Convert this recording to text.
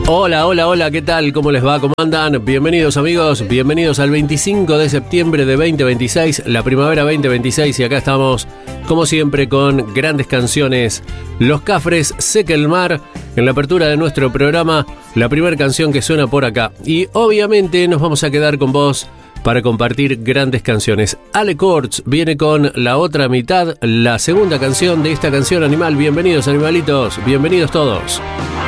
Hola, hola, hola, ¿qué tal? ¿Cómo les va? ¿Cómo andan? Bienvenidos amigos, bienvenidos al 25 de septiembre de 2026, la primavera 2026, y acá estamos, como siempre, con grandes canciones. Los Cafres, Seca el Mar, en la apertura de nuestro programa, la primera canción que suena por acá. Y obviamente nos vamos a quedar con vos para compartir grandes canciones. Ale Corts viene con la otra mitad, la segunda canción de esta canción Animal. Bienvenidos animalitos, bienvenidos todos.